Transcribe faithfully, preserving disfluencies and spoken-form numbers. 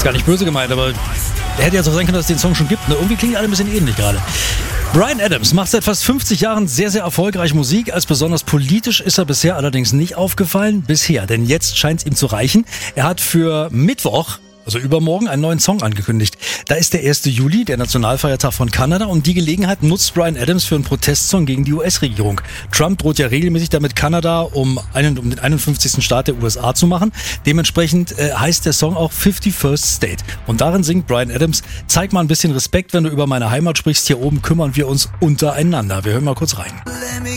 Gar nicht böse gemeint, aber hätte ja so sein können, dass es den Song schon gibt. Ne? Irgendwie klingt alle ein bisschen ähnlich gerade. Bryan Adams macht seit fast fünfzig Jahren sehr, sehr erfolgreich Musik. Als besonders politisch ist er bisher allerdings nicht aufgefallen. Bisher, denn jetzt scheint es ihm zu reichen. Er hat für Mittwoch, also übermorgen, einen neuen Song angekündigt. Da ist der erste Juli, der Nationalfeiertag von Kanada, und die Gelegenheit nutzt Bryan Adams für einen Protestsong gegen die U S-Regierung. Trump droht ja regelmäßig damit, Kanada um, einen, um den einundfünfzigsten Staat der U S A zu machen. Dementsprechend äh, heißt der Song auch fifty-first State. Und darin singt Bryan Adams: Zeig mal ein bisschen Respekt, wenn du über meine Heimat sprichst. Hier oben kümmern wir uns untereinander. Wir hören mal kurz rein.